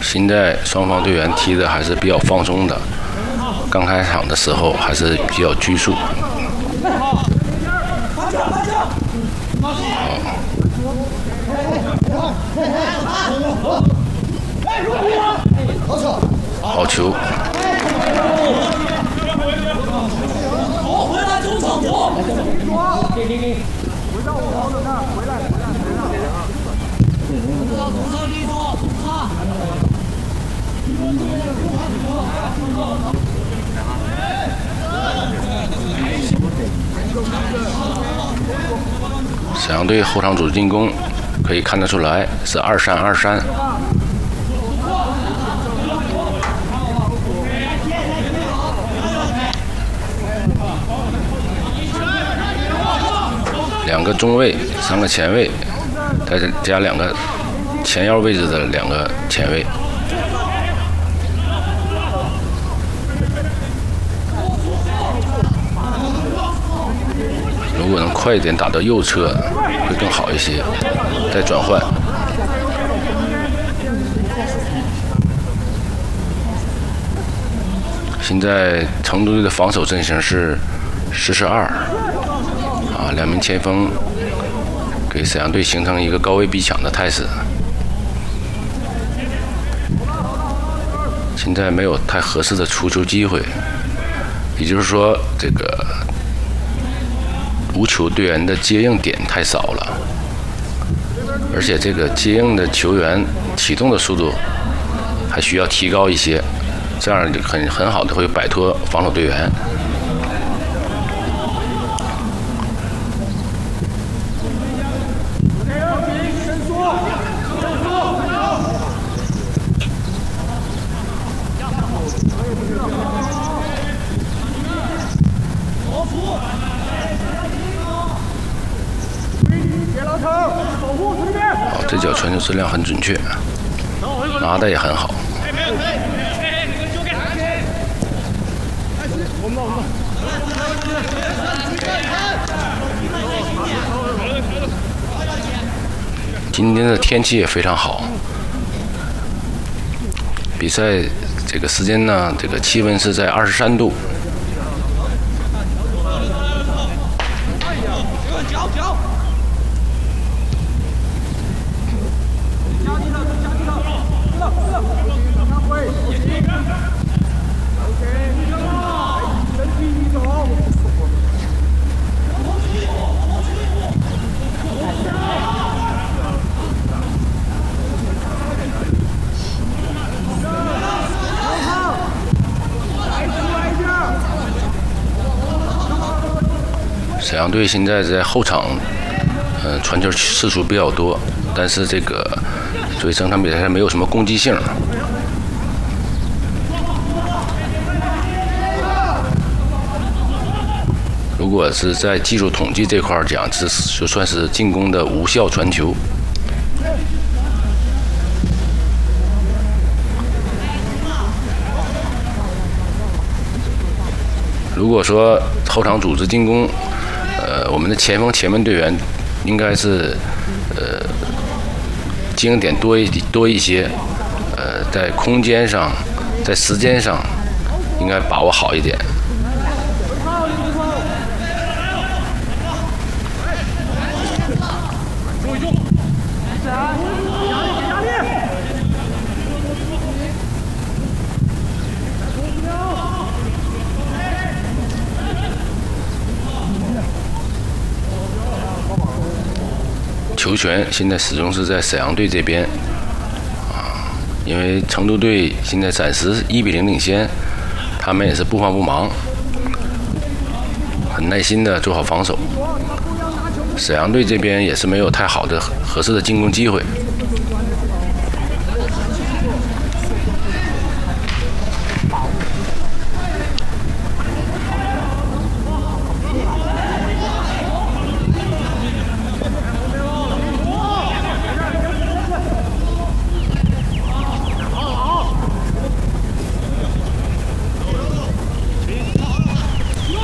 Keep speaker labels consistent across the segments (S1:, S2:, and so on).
S1: 现在双方队员踢的还是比较放松的，刚开场的时候还是比较拘束。好球！沈阳队后场组织进攻，可以看得出来是2-3-2-3。2个中卫，3个前卫，再加2个前腰位置的2个前卫。如果能快一点打到右侧，会更好一些。再转换。现在成都队的防守阵型是10-2。2名前锋给沈阳队形成一个高位逼抢的态势。现在没有太合适的出球机会，也就是说，这个无球队员的接应点太少了，而且这个接应的球员启动的速度还需要提高一些，这样很好的会摆脱防守队员。这脚传球质量很准确，拿的也很好。今天的天气也非常好，比赛这个时间呢，这个气温是在23度。沈阳队现在在后场，传球次数比较多，但是这个所以整场比赛没有什么攻击性。如果是在技术统计这块讲，这就算是进攻的无效传球。如果说后场组织进攻，我们的前锋前门队员应该是经营点多一些，在空间上，在时间上应该把握好一点。球权现在始终是在沈阳队这边，因为成都队现在暂时1-0领先，他们也是不慌不忙，很耐心的做好防守。沈阳队这边也是没有太好的合适的进攻机会。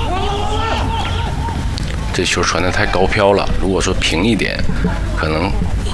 S1: 这球传得太高飘了，如果说平一点，可能